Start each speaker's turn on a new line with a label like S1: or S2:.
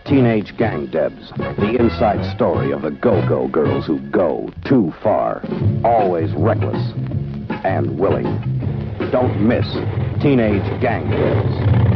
S1: Teenage Gang Debs, the inside story of the go-go girls who go too far, always reckless and willing. Don't miss Teenage Gang Debs.